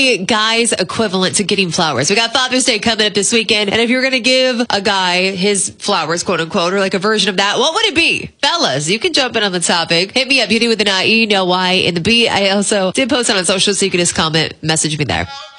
the guy's equivalent to getting flowers? We got Father's Day coming up this weekend. And if you're going to give a guy his flowers, quote unquote, or like a version of that, what would it be? Fellas, you can jump in on the topic. Hit me up. Beauty with an I-E, no Y in the B. I also did post it on social, so you can just comment, message me there.